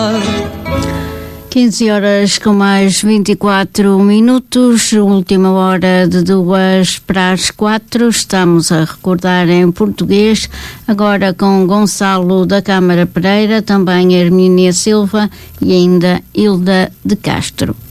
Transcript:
15 horas com mais 24 minutos, última hora de 2 para as 4, estamos a recordar em português, agora com Gonçalo da Câmara Pereira, também Hermínia Silva e ainda Hilda de Castro.